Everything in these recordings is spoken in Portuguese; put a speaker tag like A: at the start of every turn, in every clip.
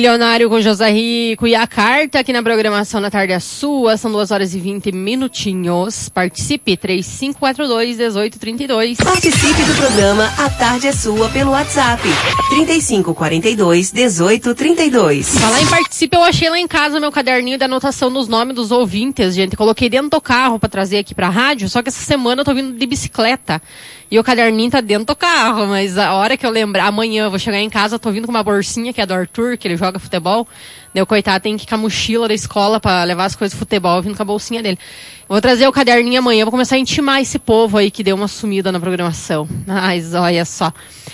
A: Milionário com José Rico e a carta aqui na programação da Tarde é Sua. São 2h20. Participe, 3542-1832.
B: Participe do programa A Tarde é Sua pelo WhatsApp, 3542-1832.
A: Falar em participe, eu achei lá em casa meu caderninho da anotação dos nomes dos ouvintes, gente. Coloquei dentro do carro pra trazer aqui pra rádio, só que essa semana eu tô vindo de bicicleta. E o caderninho tá dentro do carro, mas a hora que eu lembrar, amanhã eu vou chegar em casa, eu tô vindo com uma bolsinha que é do Arthur, que ele joga futebol. Daí o coitado tem que ir com a mochila da escola pra levar as coisas de futebol, vindo com a bolsinha dele. Eu vou trazer o caderninho amanhã, vou começar a intimar esse povo aí que deu uma sumida na programação. Mas olha só.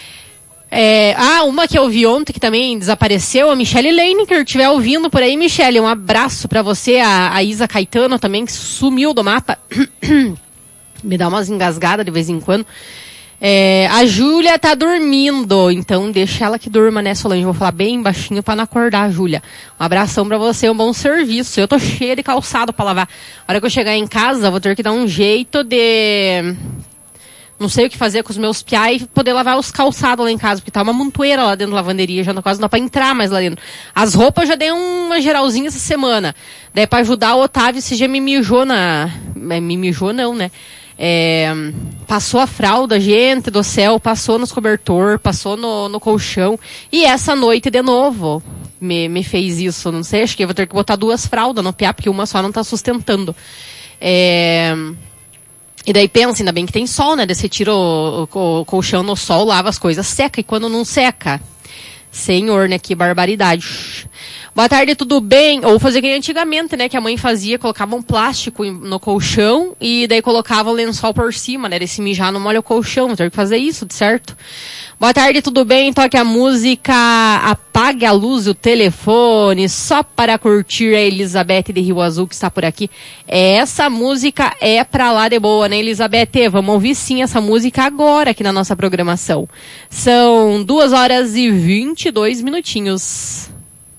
A: Uma que eu vi ontem que também desapareceu, a Michelle Leinecker, estiver ouvindo por aí, Michelle, um abraço pra você, a Isa Caetano também, que sumiu do mapa. Me dá umas engasgadas de vez em quando. A Júlia tá dormindo, então deixa ela que durma, né, Solange? Vou falar bem baixinho pra não acordar a Júlia. Um abração pra você, um bom serviço. Eu tô cheia de calçado pra lavar. A hora que eu chegar em casa, vou ter que dar um jeito de... Não sei o que fazer com os meus piá e poder lavar os calçados lá em casa, porque tá uma montoeira lá dentro da lavanderia, já quase não dá pra entrar mais lá dentro. As roupas eu já dei uma geralzinha essa semana. Daí pra ajudar o Otávio, esse dia me mijou me mijou não, né? Passou a fralda, gente do céu, passou nos cobertor, passou no colchão. E essa noite de novo me fez isso, não sei, acho que eu vou ter que botar 2 fraldas no piá, porque uma só não tá sustentando. E daí pensa, ainda bem que tem sol, né? Daí você tira o colchão no sol, lava as coisas, seca. E quando não seca, senhor, né? Que barbaridade. Boa tarde, tudo bem? Ou fazer que nem antigamente, né? Que a mãe fazia, colocava um plástico no colchão e daí colocava o lençol por cima, né? Desse mijar não molha o colchão, vou ter que fazer isso, certo? Boa tarde, tudo bem? Toque a música Apague a Luz e o Telefone, só para curtir a Elizabeth de Rio Azul que está por aqui. Essa música é pra lá de boa, né, Elizabeth? Vamos ouvir sim essa música agora aqui na nossa programação. São 2h22.